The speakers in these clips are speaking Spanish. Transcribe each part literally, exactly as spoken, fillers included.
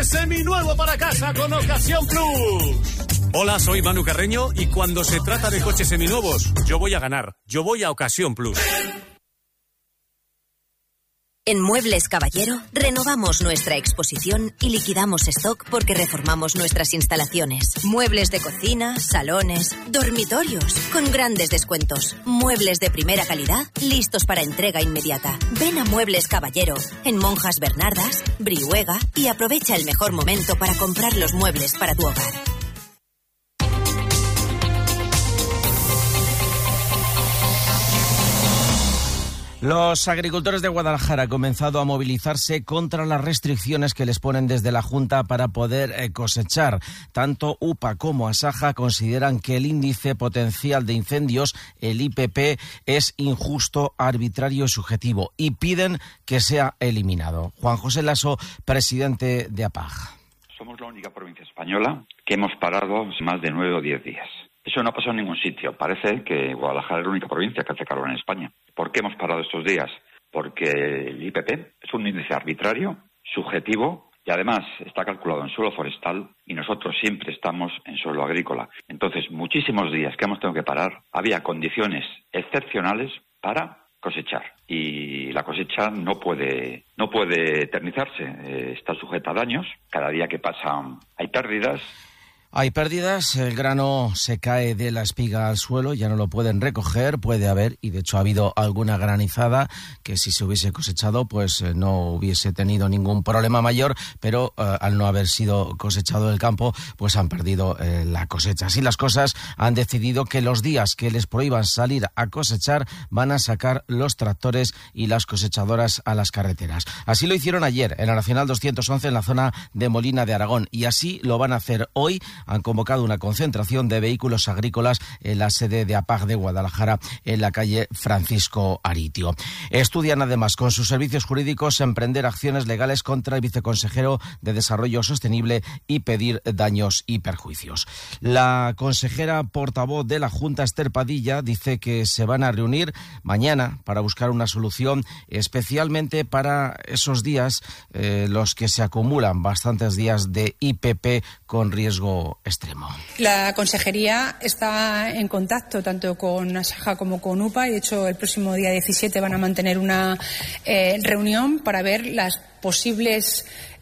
seminuevo para casa con Ocasión Plus. Hola, soy Manu Carreño y cuando se trata de coches seminuevos, yo voy a ganar. Yo voy a Ocasión Plus. En Muebles Caballero renovamos nuestra exposición y liquidamos stock porque reformamos nuestras instalaciones. Muebles de cocina, salones, dormitorios, con grandes descuentos. Muebles de primera calidad, listos para entrega inmediata. Ven a Muebles Caballero, en Monjas Bernardas, Brihuega, y aprovecha el mejor momento para comprar los muebles para tu hogar. Los agricultores de Guadalajara han comenzado a movilizarse contra las restricciones que les ponen desde la Junta para poder cosechar. Tanto U P A como Asaja consideran que el índice potencial de incendios, el I P P, es injusto, arbitrario y subjetivo y piden que sea eliminado. Juan José Lasso, presidente de A P A G. Somos la única provincia española que hemos parado más de nueve o diez días. Eso no ha pasado en ningún sitio. Parece que Guadalajara es la única provincia que hace calor en España. ¿Por qué hemos parado estos días? Porque el I P P es un índice arbitrario, subjetivo y además está calculado en suelo forestal y nosotros siempre estamos en suelo agrícola. Entonces, muchísimos días que hemos tenido que parar, había condiciones excepcionales para cosechar y la cosecha no puede no puede eternizarse, eh, está sujeta a daños. Cada día que pasa hay pérdidas. Hay pérdidas, el grano se cae de la espiga al suelo, ya no lo pueden recoger, puede haber, y de hecho ha habido alguna granizada que si se hubiese cosechado pues eh, no hubiese tenido ningún problema mayor, pero eh, al no haber sido cosechado el campo pues han perdido eh, la cosecha. Así las cosas, han decidido que los días que les prohíban salir a cosechar van a sacar los tractores y las cosechadoras a las carreteras. Así lo hicieron ayer en la Nacional doscientos once en la zona de Molina de Aragón y así lo van a hacer hoy. Han convocado una concentración de vehículos agrícolas en la sede de A P A G de Guadalajara, en la calle Francisco Aritio. Estudian además con sus servicios jurídicos emprender acciones legales contra el viceconsejero de Desarrollo Sostenible y pedir daños y perjuicios. La consejera portavoz de la Junta, Esther Padilla, dice que se van a reunir mañana para buscar una solución, especialmente para esos días, eh, los que se acumulan bastantes días de I P P con riesgo extremo. La consejería está en contacto tanto con Asaja como con U P A y de hecho el próximo día diecisiete van a mantener una eh, reunión para ver las posibles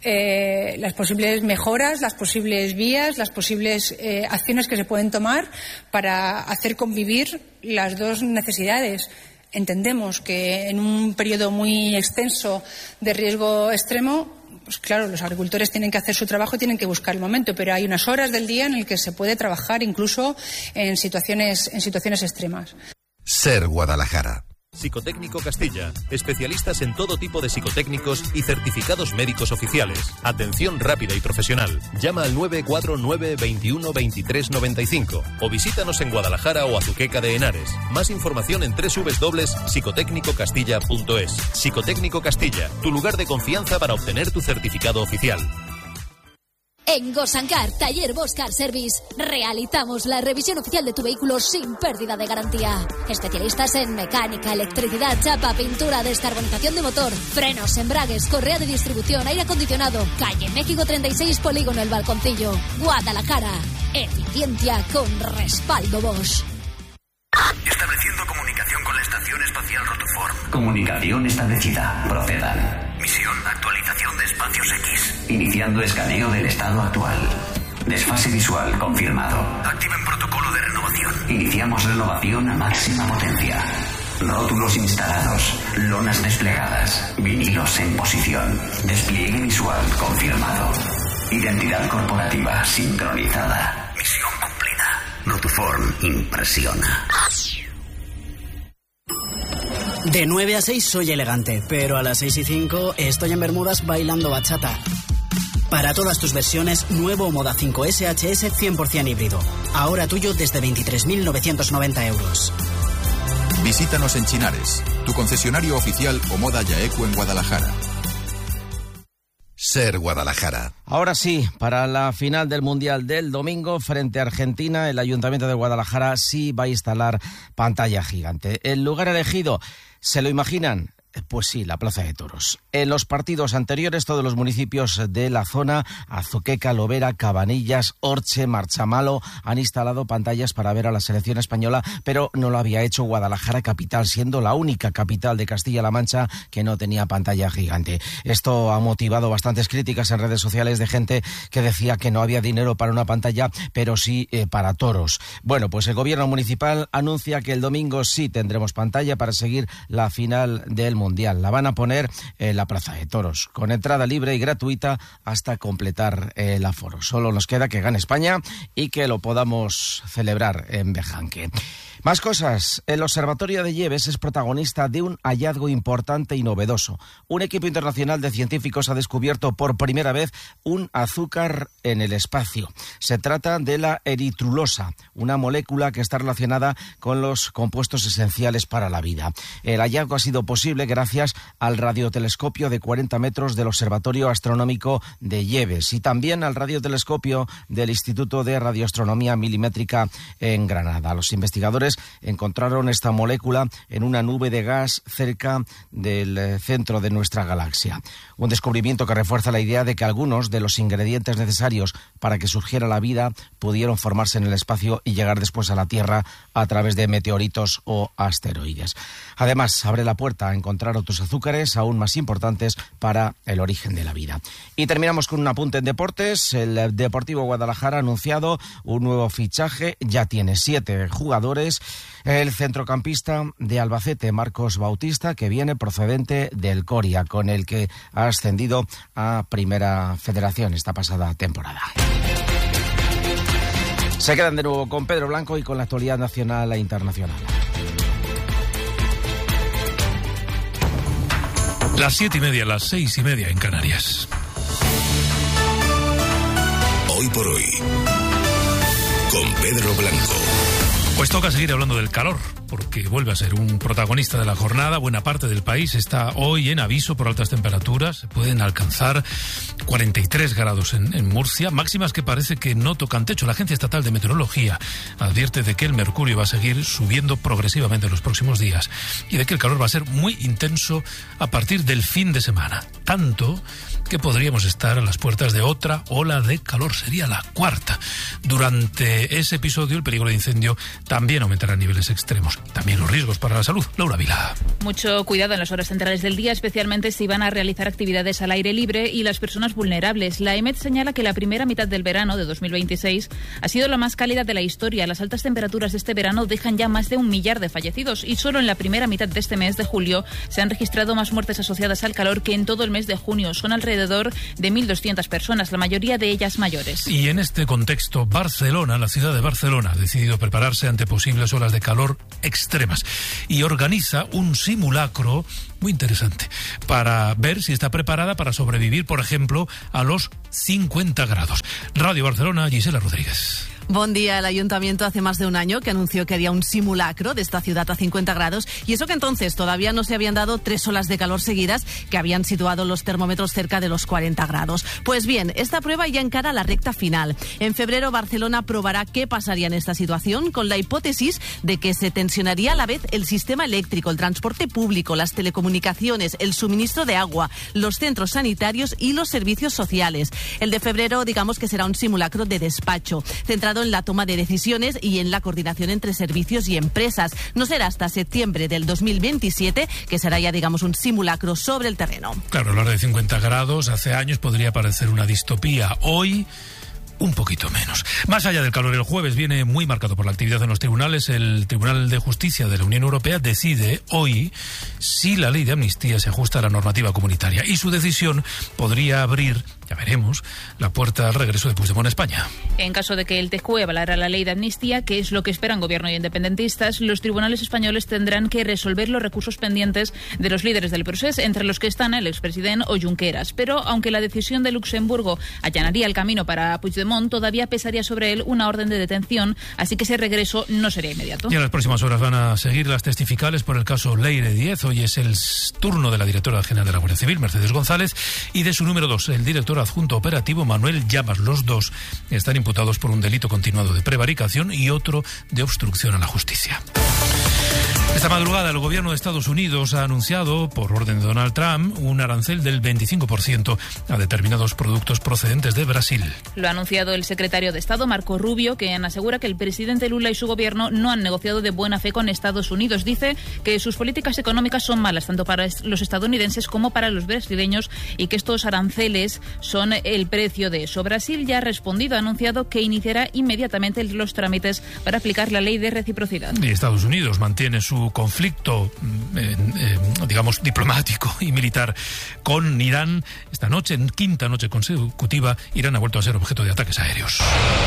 eh, las posibles mejoras, las posibles vías, las posibles eh, acciones que se pueden tomar para hacer convivir las dos necesidades. Entendemos que en un periodo muy extenso de riesgo extremo, pues claro, los agricultores tienen que hacer su trabajo y tienen que buscar el momento, pero hay unas horas del día en el que se puede trabajar incluso en situaciones, en situaciones extremas. Ser Guadalajara. Psicotécnico Castilla, especialistas en todo tipo de psicotécnicos y certificados médicos oficiales. Atención rápida y profesional. Llama al nueve cuatro nueve, veintiuno, veintitrés, noventa y cinco o visítanos en Guadalajara o Azuqueca de Henares. Más información en doble u doble u doble u punto psicotécnico castilla punto es. Psicotécnico Castilla, tu lugar de confianza para obtener tu certificado oficial. En Gosancar, Taller Bosch Car Service, realizamos la revisión oficial de tu vehículo sin pérdida de garantía. Especialistas en mecánica, electricidad, chapa, pintura, descarbonización de motor, frenos, embragues, correa de distribución, aire acondicionado. Calle México treinta y seis, Polígono El Balconcillo, Guadalajara. Eficiencia con respaldo Bosch. Estableciendo comunicación con la Estación Espacial Rotoform. Comunicación establecida. Procedan. Misión, actualización de espacios X. Iniciando escaneo del estado actual. Desfase visual confirmado. Activen protocolo de renovación. Iniciamos renovación a máxima potencia. Rótulos instalados. Lonas desplegadas. Vinilos en posición. Despliegue visual confirmado. Identidad corporativa sincronizada. Misión cumplida. Rotoform impresiona. De nueve a seis soy elegante, pero a las seis y cinco estoy en Bermudas bailando bachata. Para todas tus versiones, nuevo Moda cinco S H S cien por ciento híbrido. Ahora tuyo desde veintitrés mil novecientos noventa euros. Visítanos en Chinares, tu concesionario oficial o Moda Yaeco en Guadalajara. Ser Guadalajara. Ahora sí, para la final del Mundial del domingo frente a Argentina, el Ayuntamiento de Guadalajara sí va a instalar pantalla gigante. El lugar elegido, ¿se lo imaginan? Pues sí, la Plaza de Toros. En los partidos anteriores, todos los municipios de la zona, Azuqueca, Lovera, Cabanillas, Orche, Marchamalo, han instalado pantallas para ver a la selección española, pero no lo había hecho Guadalajara capital, siendo la única capital de Castilla-La Mancha que no tenía pantalla gigante. Esto ha motivado bastantes críticas en redes sociales de gente que decía que no había dinero para una pantalla, pero sí eh, para toros. Bueno, pues el gobierno municipal anuncia que el domingo sí tendremos pantalla para seguir la final del Mundial. La van a poner en la Plaza de Toros, con entrada libre y gratuita hasta completar el aforo. Solo nos queda que gane España y que lo podamos celebrar en Bejanque. Más cosas. El Observatorio de Lleves es protagonista de un hallazgo importante y novedoso. Un equipo internacional de científicos ha descubierto por primera vez un azúcar en el espacio. Se trata de la eritrulosa, una molécula que está relacionada con los compuestos esenciales para la vida. El hallazgo ha sido posible gracias al radiotelescopio de cuarenta metros del Observatorio Astronómico de Lleves y también al radiotelescopio del Instituto de Radioastronomía Milimétrica en Granada. Los investigadores encontraron esta molécula en una nube de gas cerca del centro de nuestra galaxia. Un descubrimiento que refuerza la idea de que algunos de los ingredientes necesarios para que surgiera la vida pudieron formarse en el espacio y llegar después a la Tierra a través de meteoritos o asteroides. Además, abre la puerta a encontrar otros azúcares aún más importantes para el origen de la vida. Y terminamos con un apunte en deportes. El Deportivo Guadalajara ha anunciado un nuevo fichaje, ya tiene siete jugadores. El centrocampista de Albacete, Marcos Bautista, que viene procedente del Coria, con el que ha ascendido a Primera Federación esta pasada temporada. Se quedan de nuevo con Pedro Blanco y con la actualidad nacional e internacional. Las siete y media, las seis y media en Canarias. Hoy por hoy, con Pedro Blanco. Pues toca seguir hablando del calor, porque vuelve a ser un protagonista de la jornada. Buena parte del país está hoy en aviso por altas temperaturas. Se pueden alcanzar cuarenta y tres grados en, en Murcia, máximas que parece que no tocan techo. La Agencia Estatal de Meteorología advierte de que el mercurio va a seguir subiendo progresivamente en los próximos días y de que el calor va a ser muy intenso a partir del fin de semana. Tanto que podríamos estar a las puertas de otra ola de calor. Sería la cuarta. Durante ese episodio, el peligro de incendio también aumentará a niveles extremos. También los riesgos para la salud. Laura Vila. Mucho cuidado en las horas centrales del día, especialmente si van a realizar actividades al aire libre y las personas vulnerables. La E M E T señala que la primera mitad del verano de dos mil veintiséis ha sido la más cálida de la historia. Las altas temperaturas de este verano dejan ya más de un millar de fallecidos y solo en la primera mitad de este mes de julio se han registrado más muertes asociadas al calor que en todo el mes de junio. Son alrededor de mil doscientas personas, la mayoría de ellas mayores. Y en este contexto, Barcelona, la ciudad de Barcelona, ha decidido prepararse ante posibles olas de calor extremas y organiza un simulacro muy interesante para ver si está preparada para sobrevivir, por ejemplo, a los cincuenta grados. Radio Barcelona, Gisela Rodríguez. Buen día. El Ayuntamiento hace más de un año que anunció que haría un simulacro de esta ciudad a cincuenta grados y eso que entonces todavía no se habían dado tres olas de calor seguidas que habían situado los termómetros cerca de los cuarenta grados. Pues bien, esta prueba ya encara la recta final. En febrero Barcelona probará qué pasaría en esta situación con la hipótesis de que se tensionaría a la vez el sistema eléctrico, el transporte público, las telecomunicaciones, el suministro de agua, los centros sanitarios y los servicios sociales. El de febrero, digamos que será un simulacro de despacho, centrado en la toma de decisiones y en la coordinación entre servicios y empresas. No será hasta septiembre del dos mil veintisiete que será ya, digamos, un simulacro sobre el terreno. Claro, hablar de cincuenta grados hace años podría parecer una distopía. Hoy, un poquito menos. Más allá del calor, el jueves viene muy marcado por la actividad en los tribunales. El Tribunal de Justicia de la Unión Europea decide hoy si la ley de amnistía se ajusta a la normativa comunitaria y su decisión podría abrir, ya veremos, la puerta al regreso de Puigdemont a España. En caso de que el T J U E avalara la ley de amnistía, que es lo que esperan gobierno y independentistas, los tribunales españoles tendrán que resolver los recursos pendientes de los líderes del procés, entre los que están el expresidente o Junqueras. Pero aunque la decisión de Luxemburgo allanaría el camino para Puigdemont, todavía pesaría sobre él una orden de detención, así que ese regreso no sería inmediato. Y en las próximas horas van a seguir las testificales por el caso Leire Díez. Hoy es el turno de la directora general de la Guardia Civil, Mercedes González, y de su número dos, el director coordinador adjunto operativo Manuel Llamas. Los dos están imputados por un delito continuado de prevaricación y otro de obstrucción a la justicia. Esta madrugada el gobierno de Estados Unidos ha anunciado, por orden de Donald Trump, un arancel del veinticinco por ciento a determinados productos procedentes de Brasil. Lo ha anunciado el secretario de Estado, Marco Rubio, quien asegura que el presidente Lula y su gobierno no han negociado de buena fe con Estados Unidos. Dice que sus políticas económicas son malas tanto para los estadounidenses como para los brasileños y que estos aranceles son el precio de eso. Brasil ya ha respondido, ha anunciado que iniciará inmediatamente los trámites para aplicar la ley de reciprocidad. Y Estados Unidos mantiene su conflicto, eh, eh, digamos, diplomático y militar con Irán. Esta noche, en quinta noche consecutiva, Irán ha vuelto a ser objeto de ataques aéreos.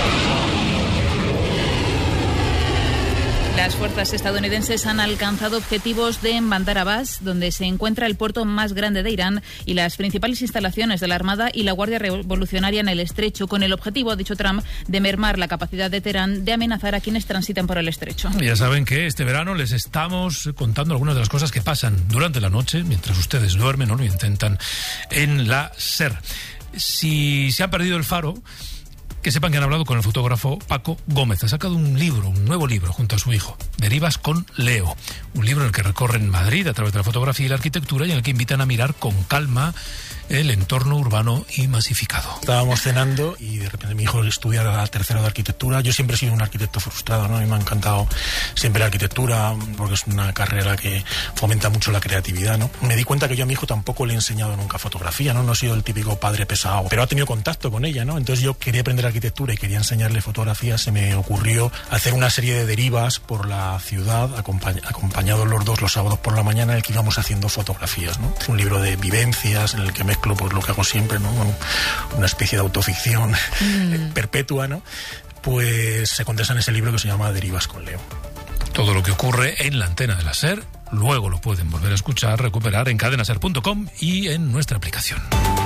Las fuerzas estadounidenses han alcanzado objetivos de Bandar Abbas, donde se encuentra el puerto más grande de Irán y las principales instalaciones de la Armada y la Guardia Revolucionaria en el estrecho, con el objetivo, ha dicho Trump, de mermar la capacidad de Teherán de amenazar a quienes transitan por el estrecho. Ya saben que este verano les estamos contando algunas de las cosas que pasan durante la noche, mientras ustedes duermen o lo intentan, en la SER. Si se ha perdido el faro, que sepan que han hablado con el fotógrafo Paco Gómez. Ha sacado un libro, un nuevo libro, junto a su hijo, Derivas con Leo. Un libro en el que recorren Madrid a través de la fotografía y la arquitectura y en el que invitan a mirar con calma el entorno urbano y masificado. Estábamos cenando y de repente mi hijo estudia la tercera de arquitectura. Yo siempre he sido un arquitecto frustrado, ¿no? A mí me ha encantado siempre la arquitectura porque es una carrera que fomenta mucho la creatividad, ¿no? Me di cuenta que yo a mi hijo tampoco le he enseñado nunca fotografía, ¿no? No he sido el típico padre pesado, pero ha tenido contacto con ella, ¿no? Entonces yo quería aprender arquitectura y quería enseñarle fotografía. Se me ocurrió hacer una serie de derivas por la ciudad, acompañ- acompañados los dos los sábados por la mañana, en el que íbamos haciendo fotografías, ¿no? Un libro de vivencias en el que me pues lo que hago siempre, ¿no? Una especie de autoficción mm. perpetua, ¿no? Pues se condensa en ese libro que se llama Derivas con Leo. Todo lo que ocurre en la antena de la SER, luego lo pueden volver a escuchar, recuperar en cadena ser punto com y en nuestra aplicación.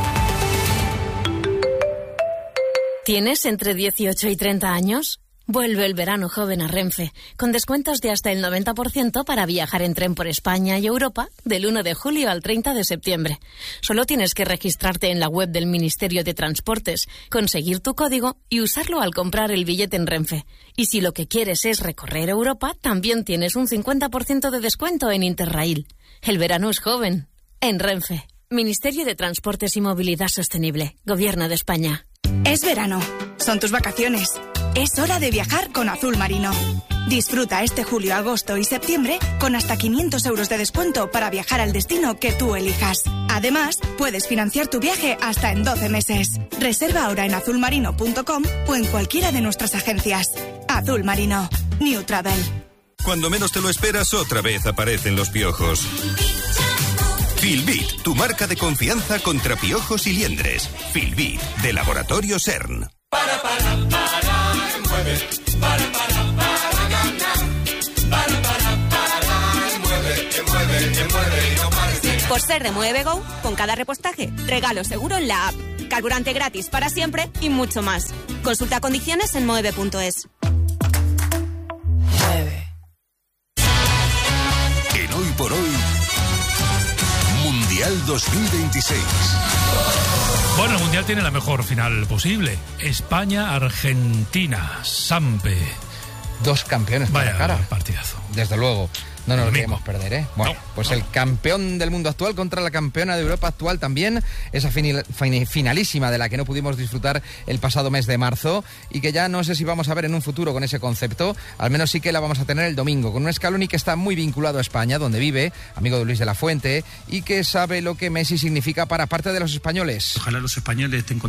¿Tienes entre dieciocho y treinta años? Vuelve el verano joven a Renfe, con descuentos de hasta el noventa por ciento para viajar en tren por España y Europa del uno de julio al treinta de septiembre. Solo tienes que registrarte en la web del Ministerio de Transportes, conseguir tu código y usarlo al comprar el billete en Renfe. Y si lo que quieres es recorrer Europa, también tienes un cincuenta por ciento de descuento en Interrail. El verano es joven. En Renfe. Ministerio de Transportes y Movilidad Sostenible. Gobierno de España. Es verano. Son tus vacaciones. Es hora de viajar con Azul Marino. Disfruta este julio, agosto y septiembre con hasta quinientos euros de descuento para viajar al destino que tú elijas. Además, puedes financiar tu viaje hasta en doce meses. Reserva ahora en azul marino punto com o en cualquiera de nuestras agencias. Azul Marino. New Travel. Cuando menos te lo esperas, otra vez aparecen los piojos. Filbit, tu marca de confianza contra piojos y liendres. Filbit, de Laboratorio CERN. Para, para, para, mueve. Para, para, para ganar. Para, para, para, mueve, que mueve, que mueve y no pares de ganar. Por ser de Mueve Go, con cada repostaje, regalo seguro en la app. Carburante gratis para siempre y mucho más. Consulta condiciones en mueve punto es. Mueve. En Hoy por Hoy, Mundial dos mil veintiséis. Bueno, el Mundial tiene la mejor final posible. España-Argentina. Sampe. Dos campeones para Vaya cara. partidazo. Desde luego. No nos lo mismo. queremos perder, ¿eh? Bueno, No, pues no. el campeón del mundo actual contra la campeona de Europa actual también. Esa finil- fin- finalísima de la que no pudimos disfrutar el pasado mes de marzo y que ya no sé si vamos a ver en un futuro con ese concepto. Al menos sí que la vamos a tener el domingo con un Scaloni que está muy vinculado a España, donde vive, amigo de Luis de la Fuente, y que sabe lo que Messi significa para parte de los españoles. Ojalá los españoles estén contentos